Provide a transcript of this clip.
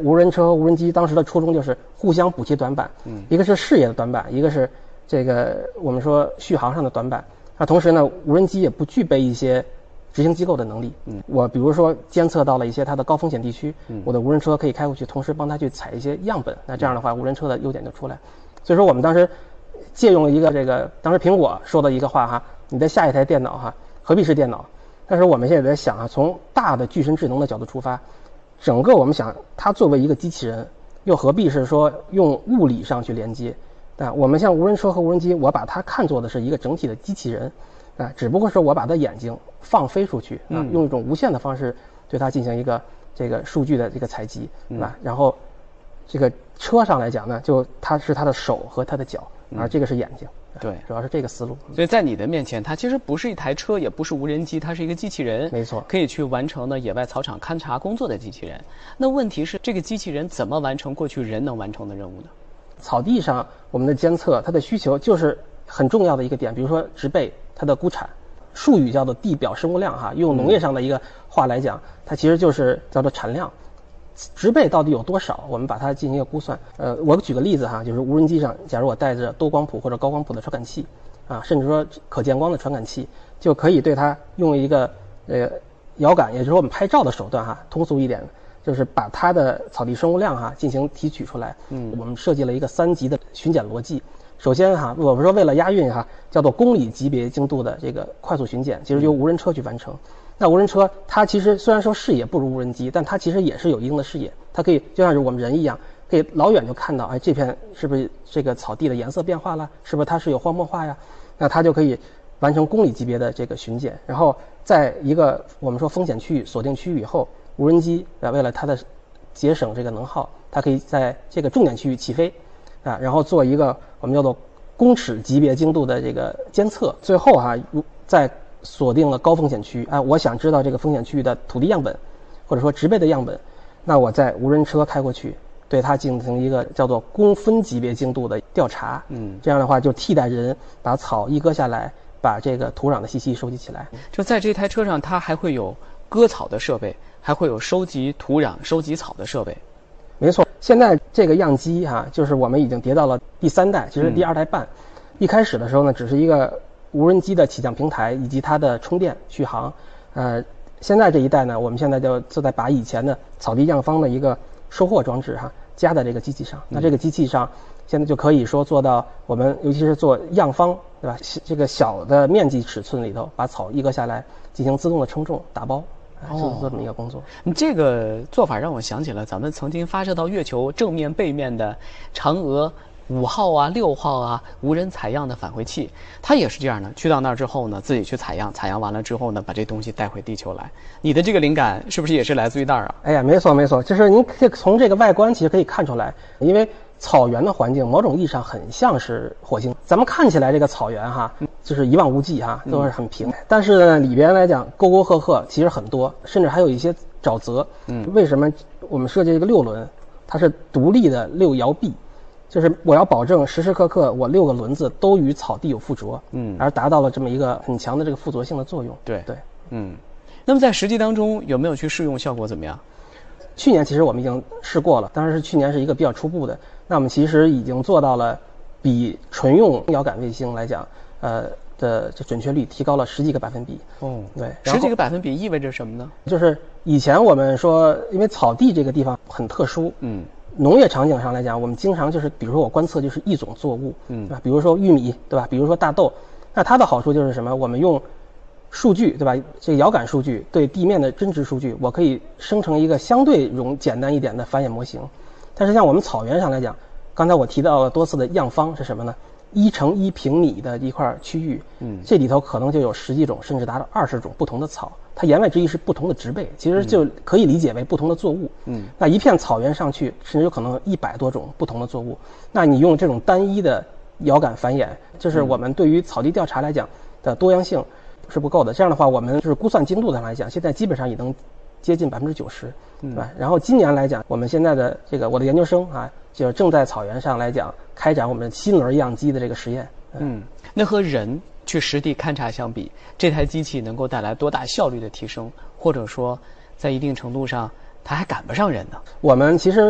无人车和无人机当时的初衷就是互相补齐短板，一个是视野的短板，一个是这个我们说续航上的短板。那同时呢，无人机也不具备一些执行机构的能力。我比如说监测到了一些它的高风险地区，我的无人车可以开过去，同时帮它去采一些样本。那这样的话，无人车的优点就出来。所以说我们当时借用了一个当时苹果说的一个话哈，你的下一台电脑哈何必是电脑？但是我们现在在想啊，从大的具身智能的角度出发，整个我们想它作为一个机器人，又何必是说用物理上去连接？我们像无人车和无人机，我把它看作的是一个整体的机器人，只不过是我把它眼睛放飞出去用一种无线的方式对它进行一个这个数据的这个采集，然后这个车上来讲呢，就它是它的手和它的脚，而这个是眼睛。 对， 主要是这个思路。 所以在你的面前，它其实不是一台车，也不是无人机，它是一个机器人。 没错， 可以去完成呢野外草场勘察工作的机器人。那问题是，这个机器人怎么完成过去人能完成的任务呢？ 草地上我们的监测，它的需求就是很重要的一个点，比如说植被它的估产，术语叫做地表生物量哈，用农业上的一个话来讲，它其实就是叫做产量。植被到底有多少？我们把它进行一个估算。我举个例子哈，就是无人机上，假如我带着多光谱或者高光谱的传感器，甚至说可见光的传感器，就可以对它用一个遥感，也就是说我们拍照的手段哈，通俗一点，就是把它的草地生物量哈进行提取出来。我们设计了一个3级的巡检逻辑。首先哈，我们说为了押韵哈，叫做公里级别精度的这个快速巡检，其实由无人车去完成。那无人车它其实虽然说视野不如无人机，但它其实也是有一定的视野，它可以就像是我们人一样，可以老远就看到，这片是不是这个草地的颜色变化了，是不是它是有荒漠化呀？那它就可以完成公里级别的这个巡检，然后在一个我们说风险区域锁定区域以后，无人机为了它的节省这个能耗，它可以在这个重点区域起飞然后做一个我们叫做公尺级别精度的这个监测，最后在锁定了高风险区我想知道这个风险区域的土地样本或者说植被的样本，那我在无人车开过去对它进行一个叫做公分级别精度的调查，这样的话就替代人把草一割下来，把这个土壤的信息收集起来。 就在这台车上，它还会有割草的设备，还会有收集土壤、收集草的设备。 没错，现在这个样机就是我们已经叠到了第3代，其实第2代半。一开始的时候呢，只是一个无人机的起降平台以及它的充电续航。现在这一代呢，我们现在就在把以前的草地样方的一个收获装置加在这个机器上。那这个机器上现在就可以说做到我们尤其是做样方，对吧？这个小的面积尺寸里头，把草一割下来进行自动的称重打包。是做这么一个工作。 你这个做法让我想起了咱们曾经发射到月球正面背面的嫦娥5号6号无人采样的返回器，它也是这样的，去到那儿之后呢，自己去采样，采样完了之后呢，把这东西带回地球来。你的这个灵感是不是也是来自于那儿啊？ 哎呀，没错没错，就是您可以从这个外观其实可以看出来，因为草原的环境某种意义上很像是火星。咱们看起来这个草原就是一望无际都是很平，但是呢里边来讲沟沟壑壑其实很多，甚至还有一些沼泽。为什么我们设计这个6轮，它是独立的6摇臂，就是我要保证时时刻刻我6个轮子都与草地有附着，而达到了这么一个很强的这个附着性的作用。 对。那么在实际当中有没有去试用，效果怎么样？ 去年其实我们已经试过了，当然是去年是一个比较初步的。那我们其实已经做到了比纯用遥感卫星来讲，的这准确率提高了10几个百分比。对 ，10几个百分比意味着什么呢？ 就是以前我们说，因为草地这个地方很特殊，农业场景上来讲，我们经常就是比如说我观测就是一种作物，对吧？比如说玉米，对吧？比如说大豆，那它的好处就是什么？我们用数据，对吧？这个遥感数据对地面的真值数据，我可以生成一个相对简单一点的繁衍模型。但是像我们草原上来讲，刚才我提到了多次的样方是什么呢？1乘1平米的一块区域，这里头可能就有10几种甚至达到20种不同的草，它言外之意是不同的植被，其实就可以理解为不同的作物。那一片草原上去，甚至有可能100多种不同的作物。那你用这种单一的遥感繁衍，就是我们对于草地调查来讲的多样性是不够的。这样的话，我们就是估算精度上来讲，现在基本上已经接近90%，对吧？然后今年来讲，我们现在的这个我的研究生就正在草原上来讲开展我们新轮样机的这个实验。 那和人去实地勘察相比，这台机器能够带来多大效率的提升，或者说在一定程度上它还赶不上人呢？ 我们其实